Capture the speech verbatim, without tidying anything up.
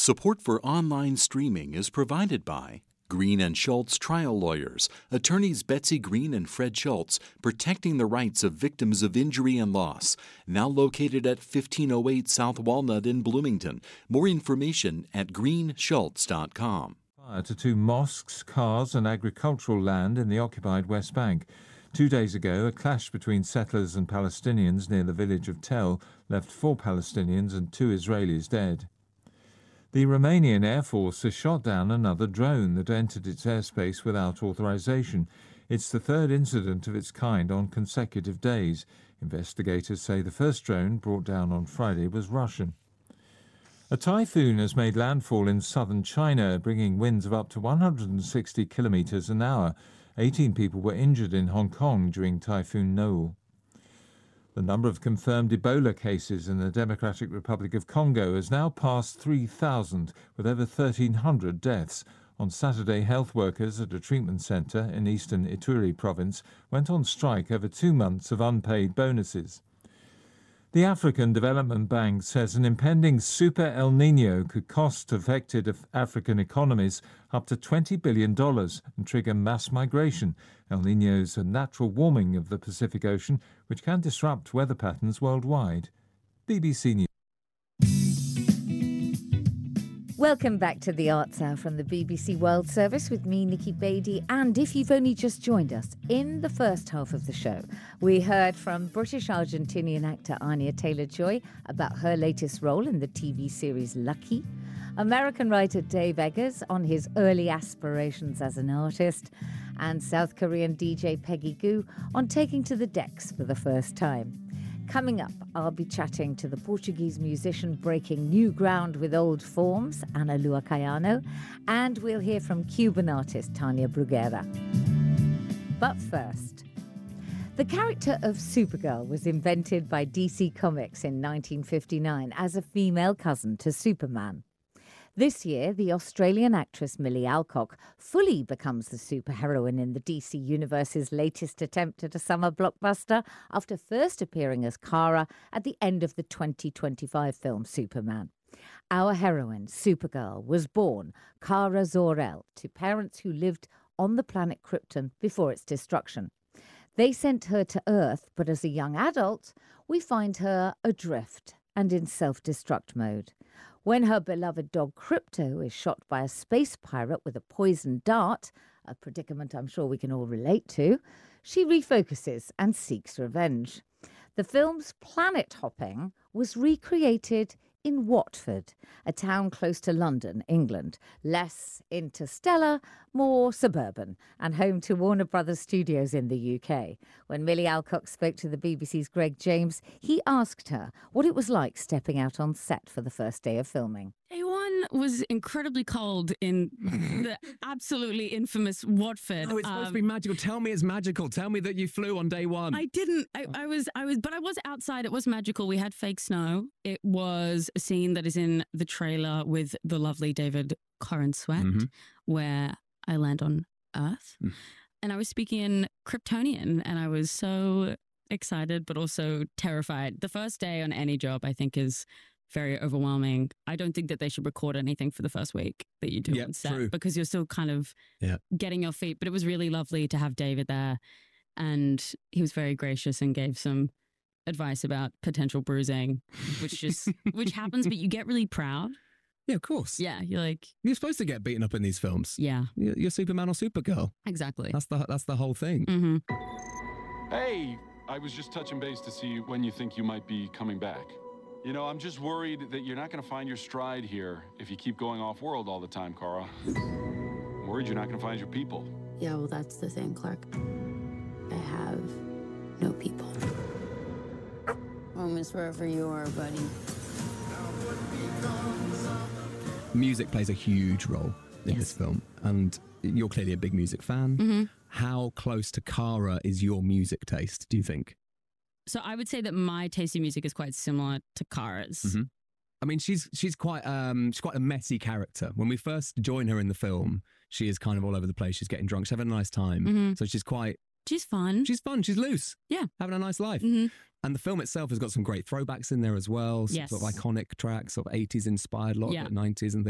Support for online streaming is provided by Green and Schultz Trial Lawyers, attorneys Betsy Green and Fred Schultz, protecting the rights of victims of injury and loss. Now located at fifteen oh eight South Walnut in Bloomington. More information at green schultz dot com. Fire to two mosques, cars and agricultural land in the occupied West Bank. Two days ago, a clash between settlers and Palestinians near the village of Tel left four Palestinians and two Israelis dead. The Romanian Air Force has shot down another drone that entered its airspace without authorization. It's the third incident of its kind on consecutive days. Investigators say the first drone, brought down on Friday, was Russian. A typhoon has made landfall in southern China, bringing winds of up to one hundred sixty kilometres an hour. eighteen people were injured in Hong Kong during Typhoon Noel. The number of confirmed Ebola cases in the Democratic Republic of Congo has now passed three thousand, with over thirteen hundred deaths. On Saturday, health workers at a treatment centre in eastern Ituri province went on strike over two months of unpaid bonuses. The African Development Bank says an impending super El Niño could cost affected African economies up to twenty billion dollars and trigger mass migration. El Niño is a natural warming of the Pacific Ocean, which can disrupt weather patterns worldwide. B B C News. Welcome back to the Arts Hour from the B B C World Service with me, Nikki Beattie. And if you've only just joined us, in the first half of the show, we heard from British-Argentinian actor Anya Taylor-Joy about her latest role in the T V series Lucky, American writer Dave Eggers on his early aspirations as an artist, and South Korean D J Peggy Gou on taking to the decks for the first time. Coming up, I'll be chatting to the Portuguese musician breaking new ground with old forms, Ana Lua Caiano, and we'll hear from Cuban artist Tania Bruguera. But first, the character of Supergirl was invented by D C Comics in nineteen fifty-nine as a female cousin to Superman. This year, the Australian actress Millie Alcock fully becomes the superheroine in the D C Universe's latest attempt at a summer blockbuster after first appearing as Kara at the end of the twenty twenty-five film Superman. Our heroine, Supergirl, was born Kara Zor-El to parents who lived on the planet Krypton before its destruction. They sent her to Earth, but as a young adult, we find her adrift and in self-destruct mode. When her beloved dog Krypto is shot by a space pirate with a poisoned dart, a predicament I'm sure we can all relate to, she refocuses and seeks revenge. The film's planet hopping was recreated in Watford, a town close to London, England, less interstellar, more suburban, and home to Warner Brothers Studios in the U K. When Millie Alcock spoke to the B B C's Greg James, he asked her what it was like stepping out on set for the first day of filming. Day one was incredibly cold in the absolutely infamous Watford. Oh, it's supposed um, to be magical. Tell me it's magical. Tell me that you flew on day one. I didn't. I, I was, I was, but I was outside. It was magical. We had fake snow. It was a scene that is in the trailer with the lovely David Corenswet, mm-hmm. where I land on Earth. Mm. And I was speaking in Kryptonian, and I was so excited, but also terrified. The first day on any job, I think, is very overwhelming. I don't think that they should record anything for the first week that you do yep, on set true. because you're still kind of yeah. getting your feet. But it was really lovely to have David there, and he was very gracious and gave some advice about potential bruising, which just which happens, but you get really proud. Yeah, of course. Yeah, you're like you're supposed to get beaten up in these films. Yeah, you're, you're Superman or Supergirl. Exactly. That's the that's the whole thing. Mm-hmm. Hey, I was just touching base to see when you think you might be coming back. You know, I'm just worried that you're not going to find your stride here if you keep going off-world all the time, Kara. I'm worried you're not going to find your people. Yeah, well, that's the thing, Clark. I have no people. Home is wherever you are, buddy. Music plays a huge role in yes. this film, and you're clearly a big music fan. Mm-hmm. How close to Kara is your music taste, do you think? So I would say that my taste in music is quite similar to Kara's. Mm-hmm. I mean, she's she's quite um she's quite a messy character. When we first join her in the film, she is kind of all over the place. She's getting drunk. She's having a nice time. Mm-hmm. So she's quite... She's fun. She's fun. She's loose. Yeah. Having a nice life. Mm-hmm. And the film itself has got some great throwbacks in there as well. Some yes. sort of iconic tracks, sort of eighties inspired, a lot yeah. of nineties and things.